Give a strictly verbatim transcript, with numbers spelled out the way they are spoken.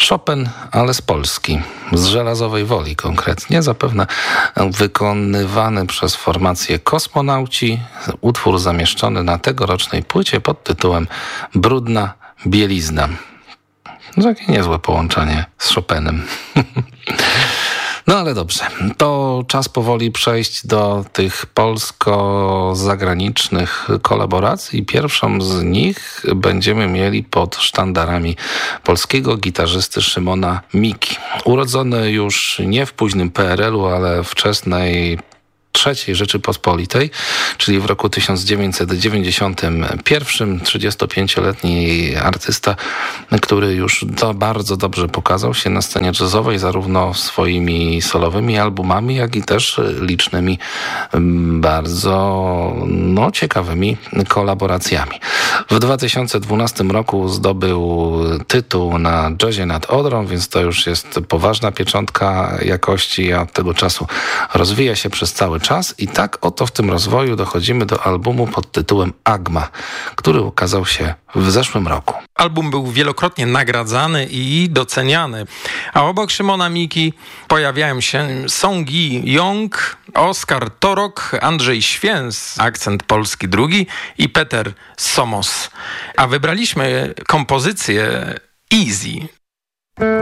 Chopin, ale z Polski, z Żelazowej Woli konkretnie, zapewne wykonywany przez formację Kosmonauci, utwór zamieszczony na tegorocznej płycie pod tytułem Brudna bielizna. Takie niezłe połączenie z Chopinem. No ale dobrze, to czas powoli przejść do tych polsko-zagranicznych kolaboracji. Pierwszą z nich będziemy mieli pod sztandarami polskiego gitarzysty Szymona Miki. Urodzony już nie w późnym P R L u, ale wczesnej trzeciej Rzeczypospolitej, czyli w roku tysiąc dziewięćset dziewięćdziesiątym pierwszym, trzydziestopięcioletni artysta, który już do, bardzo dobrze pokazał się na scenie jazzowej, zarówno swoimi solowymi albumami, jak i też licznymi, bardzo no, ciekawymi kolaboracjami. W dwa tysiące dwunastym roku zdobył tytuł na Jazzie nad Odrą, więc to już jest poważna pieczątka jakości, a od tego czasu rozwija się przez cały czas i tak oto w tym rozwoju dochodzimy do albumu pod tytułem Agma, który ukazał się w zeszłym roku. Album był wielokrotnie nagradzany i doceniany, a obok Szymona Miki pojawiają się Song Yi Yong, Oskar Torok, Andrzej Święs, akcent polski drugi i Peter Somos. A wybraliśmy kompozycję Easy.